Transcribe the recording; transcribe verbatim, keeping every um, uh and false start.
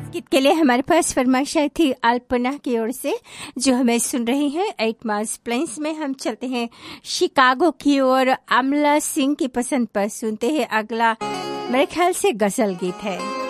गीत के लिए हमारे पास फरमाइश आई थी अल्पना की ओर से, जो हमें सुन रही हैं एट माइल्स प्लेन्स में। हम चलते हैं शिकागो की ओर, अमला सिंह की पसंद पर सुनते हैं अगला, मेरे ख्याल से गजल गीत है।